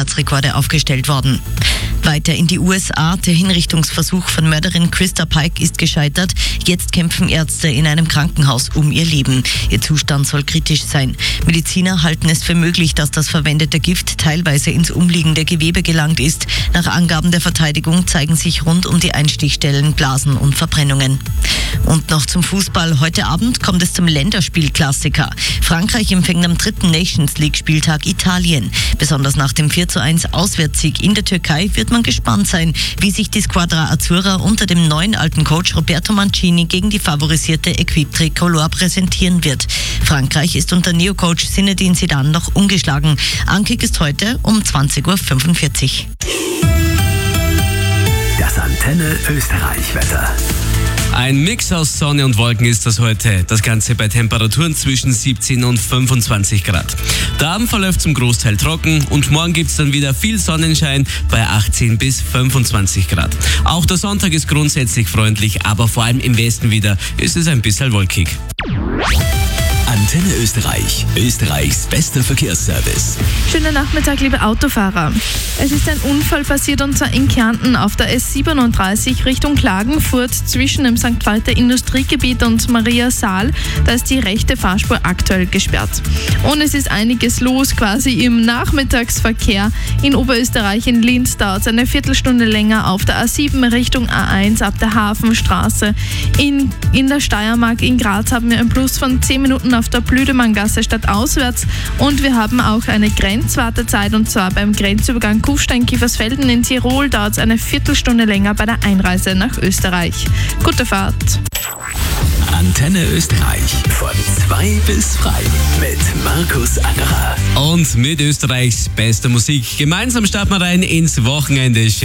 Umplatzrekorde aufgestellt worden. Weiter in die USA. Der Hinrichtungsversuch von Mörderin Krista Pike ist gescheitert. Jetzt kämpfen Ärzte in einem Krankenhaus um ihr Leben. Ihr Zustand soll kritisch sein. Mediziner halten es für möglich, dass das verwendete Gift teilweise ins umliegende Gewebe gelangt ist. Nach Angaben der Verteidigung zeigen sich rund um die Einstichstellen Blasen und Verbrennungen. Und noch zum Fußball. Heute Abend kommt es zum Länderspielklassiker. Frankreich empfängt am 3. Nations League-Spieltag Italien. Besonders nach dem 4:1 Auswärtssieg in der Türkei wird man gespannt sein, wie sich die Squadra Azzurra unter dem neuen alten Coach Roberto Mancini gegen die favorisierte Equipe Tricolore präsentieren wird. Frankreich ist unter Neocoach Zinedine Zidane noch ungeschlagen. Ankick ist heute um 20:45 Uhr. Das Antenne Österreich-Wetter. Ein Mix aus Sonne und Wolken ist das heute. Das Ganze bei Temperaturen zwischen 17 und 25 Grad. Der Abend verläuft zum Großteil trocken und morgen gibt es dann wieder viel Sonnenschein bei 18 bis 25 Grad. Auch der Sonntag ist grundsätzlich freundlich, aber vor allem im Westen wieder ist es ein bisschen wolkig. Antenne Österreich, Österreichs bester Verkehrsservice. Schönen Nachmittag, liebe Autofahrer. Es ist ein Unfall passiert und zwar in Kärnten auf der S37 Richtung Klagenfurt zwischen dem St. Walter Industriegebiet und Maria Saal. Da ist die rechte Fahrspur aktuell gesperrt. Und es ist einiges los quasi im Nachmittagsverkehr. In Oberösterreich in Linz dauert es eine Viertelstunde länger auf der A7 Richtung A1 ab der Hafenstraße. In der Steiermark in Graz haben wir einen Plus von 10 Minuten auf der Blüdemanngasse statt auswärts und wir haben auch eine Grenzwartezeit und zwar beim Grenzübergang Kufstein-Kiefersfelden in Tirol dauert es eine Viertelstunde länger bei der Einreise nach Österreich. Gute Fahrt! Antenne Österreich von 2 bis frei mit Markus Angerer. Und mit Österreichs bester Musik. Gemeinsam starten wir rein ins Wochenende.